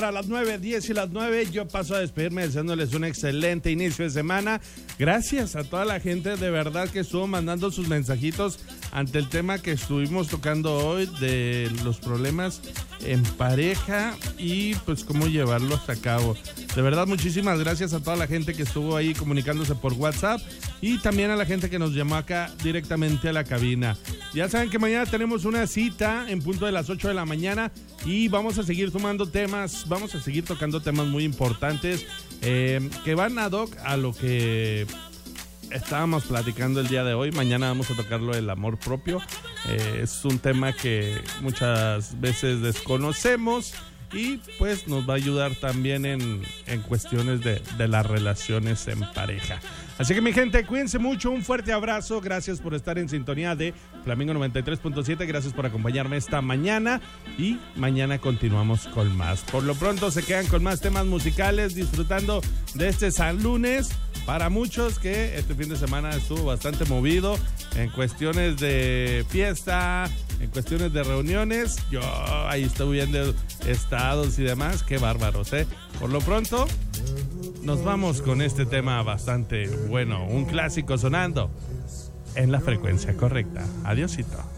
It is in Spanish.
A las 9:10 y las 9 yo paso a despedirme deseándoles un excelente inicio de semana. Gracias a toda la gente de verdad que estuvo mandando sus mensajitos ante el tema que estuvimos tocando hoy de los problemas en pareja y pues cómo llevarlos a cabo. De verdad, muchísimas gracias a toda la gente que estuvo ahí comunicándose por WhatsApp y también a la gente que nos llamó acá directamente a la cabina. Ya saben que mañana tenemos una cita en punto de las 8 de la mañana y vamos a seguir tomando temas, vamos a seguir tocando temas muy importantes que van ad hoc a lo que estábamos platicando el día de hoy. Mañana vamos a tocar lo del amor propio. Es un tema que muchas veces desconocemos y pues nos va a ayudar también en cuestiones de las relaciones en pareja. Así que mi gente, cuídense mucho, un fuerte abrazo, gracias por estar en sintonía de Flamingo 93.7, gracias por acompañarme esta mañana y mañana continuamos con más. Por lo pronto se quedan con más temas musicales, disfrutando de este San Lunes. Para muchos que este fin de semana estuvo bastante movido en cuestiones de fiesta, en cuestiones de reuniones. Yo ahí estoy viendo estados y demás, qué bárbaros, ¿eh? Por lo pronto, nos vamos con este tema bastante bueno, un clásico sonando en la frecuencia correcta. Adiósito.